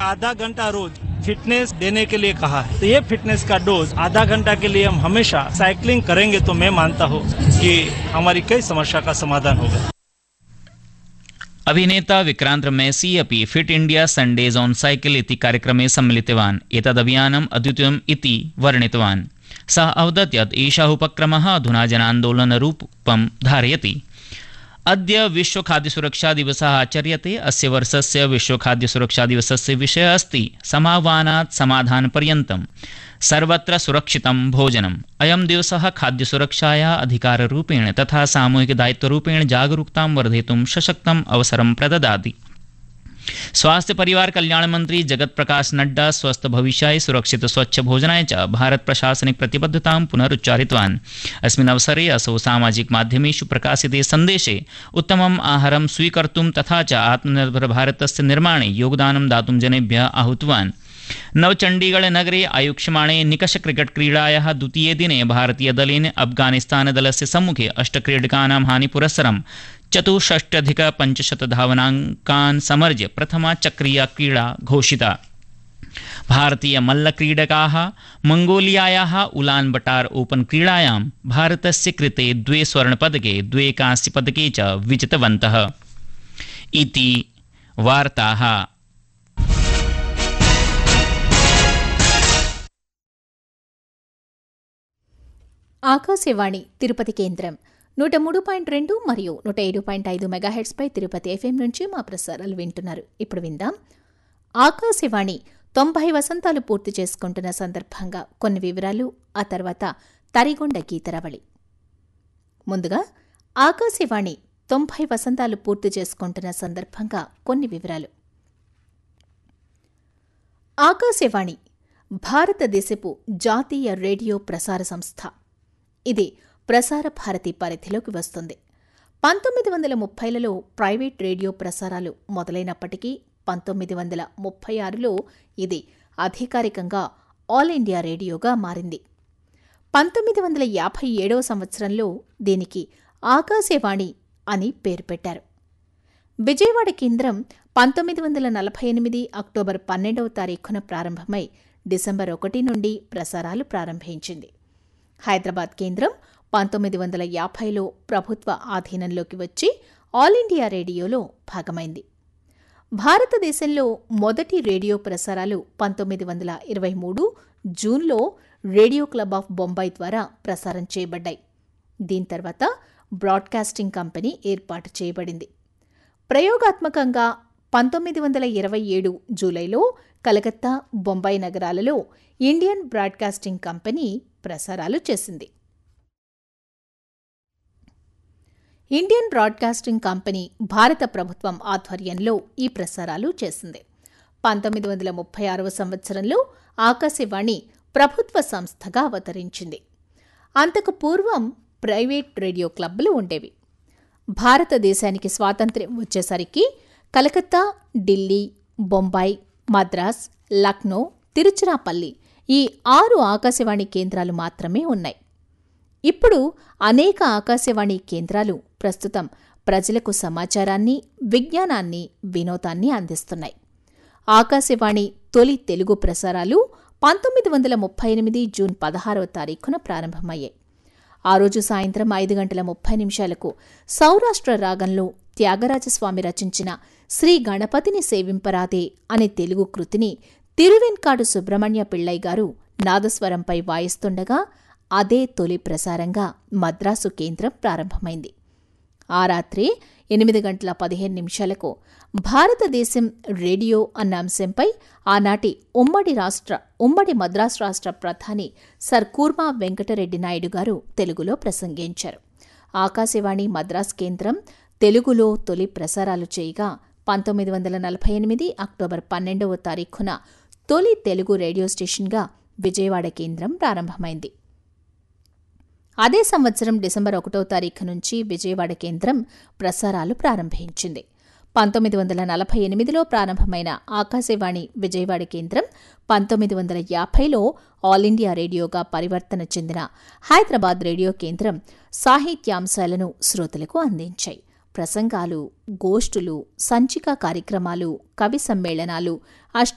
आधा घंटा रोज फिटनेस देने के लिए कहा है, तो ये फिटनेस का डोज आधा घंटा के लिए हम हमेशा साइकिलिंग करेंगे तो मैं मानता हूँ कि हमारी कई समस्या का समाधान होगा। अभिनेता विक्रांत मैसी अपि fit India Sundays on cycle इति कार्यक्रमे सम्मिलितवान्। एतदभियानम् अद्वितीयम् इति वर्णितवान्। सः अवदत् यत् एषः उपक्रमः अधुना जनान्दोलनरूपं धारयति। अद्य विश्व खाद्य सुरक्षा दिवसः आचर्यते। अस्य वर्षस्य विश्व खाद्य सुरक्षा दिवसस्य विषयः अस्ति समाह्वानात् समाधानपर्यन्तं सर्वत्र सुरक्षितं भोजनम्। अयं दिवसः खाद्यसुरक्षायाः अधिकाररूपेण तथा सामूहिकदायित्वरूपेण जागरूकतां वर्धयितुं सशक्तम् अवसरं प्रददाति। स्वास्थ्य परिवार कल्याण मंत्री जगत प्रकाश नड्डा स्वस्थ भविष्याय सुरक्षित स्वच्छ भोजनाय च भारत प्रशासनिक प्रतिबद्धतां पुनरुच्चारितवान्। अस्मिन् अवसरे असौ सामाजिक माध्यमेषु प्रकाशिते सन्देशे उत्तमम् आहारं स्वीकर्तुं तथा च आत्मनिर्भर भारतस्य निर्माणे योगदानं दातुं जनेभ्यः आहूतवान्। नवचण्डीगढ़ नगरे आयोक्ष्यमाणे निकष क्रिकेट क्रीडायाः द्वितीये दिने भारतीय दलेन अफगानिस्तान दलस्य सम्मुखे 8 क्रीडकानां हानिपुरस्सरं 64,500 धावनाङ्कान् समर्ज्य प्रथमा चक्रीया क्रीडा घोषिता। भारतीय मल्लक्रीडकाः मंगोलियायाः उलान बटार ओपन क्रीडायां भारतस्य कृते 2 स्वर्णपदके 2 कांस्यपदके च विजितवन्तः। इति वार्ताः। ఆకాశవాణి తిరుపతి కేంద్రం 103.2 మరియు 107.5 మెగాహెర్ట్స్పై తిరుపతి ఎఫ్ఎం నుంచి మా ప్రసారాలు వింటున్నారు. ఇప్పుడు విందాం. ఆకాశవాణి 90 వసంతాలు పూర్తి చేసుకుంటున్న సందర్భంగా కొన్ని వివరాలు, ఆ తర్వాత తరిగొండ గీతరవళి. ముందుగా ఆకాశవాణి 90 వసంతాలు పూర్తి చేసుకుంటున్న సందర్భంగా కొన్ని వివరాలు. ఆకాశవాణి భారతదేశపు జాతీయ రేడియో ప్రసార సంస్థ. ఇది ప్రసార భారతి పరిధిలోకి వస్తుంది. 1930లలో ప్రైవేట్ రేడియో ప్రసారాలు మొదలైనప్పటికీ 1936లో ఇది అధికారికంగా ఆల్ ఇండియా రేడియోగా మారింది. 1957వ సంవత్సరంలో దీనికి ఆకాశవాణి అని పేరు పెట్టారు. విజయవాడ కేంద్రం 1948 అక్టోబర్ 12వ తారీఖున ప్రారంభమై డిసెంబర్ 1 నుండి ప్రసారాలు ప్రారంభించింది. హైదరాబాద్ కేంద్రం 1950లో ప్రభుత్వ ఆధీనంలోకి వచ్చి ఆల్ ఇండియా రేడియోలో భాగమైంది. భారతదేశంలో మొదటి రేడియో ప్రసారాలు 1923 జూన్లో రేడియో క్లబ్ ఆఫ్ బొంబాయి ద్వారా ప్రసారం చేయబడ్డాయి. దీని తర్వాత బ్రాడ్కాస్టింగ్ కంపెనీ ఏర్పాటు చేయబడింది. ప్రయోగాత్మకంగా 1927 జూలైలో కలకత్తా, బొంబాయి నగరాలలో ఇండియన్ బ్రాడ్కాస్టింగ్ కంపెనీ ప్రసారాలు చేసింది. ఇండియన్ బ్రాడ్కాస్టింగ్ కంపెనీ భారత ప్రభుత్వం ఆధ్వర్యంలో ఈ ప్రసారాలు చేసింది. 1936వ సంవత్సరంలో ఆకాశవాణి ప్రభుత్వ సంస్థగా అవతరించింది. అంతకు పూర్వం ప్రైవేట్ రేడియో క్లబ్లు ఉండేవి. భారతదేశానికి స్వాతంత్ర్యం వచ్చేసరికి కలకత్తా, ఢిల్లీ, బొంబాయి, మద్రాస్, లక్నో, తిరుచిరాపల్లి ఈ 6 ఆకాశవాణి కేంద్రాలు మాత్రమే ఉన్నాయి. ఇప్పుడు అనేక ఆకాశవాణి కేంద్రాలు ప్రస్తుతం ప్రజలకు సమాచారాన్ని, విజ్ఞానాన్ని, వినోదాన్ని అందిస్తున్నాయి. ఆకాశవాణి తొలి తెలుగు ప్రసారాలు 1938 జూన్ 16వ తారీఖున ప్రారంభమయ్యాయి. ఆ రోజు సాయంత్రం 5:30 సౌరాష్ట్ర రాగంలో త్యాగరాజస్వామి రచించిన శ్రీ గణపతిని సేవింపరాదే అనే తెలుగు కృతిని తిరువెన్కాడు సుబ్రహ్మణ్య పిళ్ళై గారు నాదస్వరంపై వాయిస్తుండగా అదే తొలి ప్రసారంగా మద్రాసు కేంద్రం ప్రారంభమైంది. ఆ రాత్రి 8:15 భారతదేశం రేడియో అన్న అంశంపై ఆనాటి ఉమ్మడి మద్రాసు రాష్ట్ర ప్రధాని సర్ కూర్మా వెంకటరెడ్డి నాయుడు గారు తెలుగులో ప్రసంగించారు. ఆకాశవాణి మద్రాసు కేంద్రం తెలుగులో తొలి ప్రసారాలు చేయగా 1948 అక్టోబర్ 12వ తారీఖున తొలి తెలుగు రేడియో స్టేషన్గా విజయవాడ కేంద్రం ప్రారంభమైంది. అదే సంవత్సరం డిసెంబర్ 1వ తారీఖు నుంచి విజయవాడ కేంద్రం ప్రసారాలు ప్రారంభించింది. 1948లో ప్రారంభమైన ఆకాశవాణి విజయవాడ కేంద్రం 1950లో ఆల్ ఇండియా రేడియోగా పరివర్తన చెందిన హైదరాబాద్ రేడియో కేంద్రం సాహిత్యాంశాలను శ్రోతలకు అందించాయి. ప్రసంగాలు, గోష్ఠులు, సంచిక కార్యక్రమాలు, కవి సమ్మేళనాలు,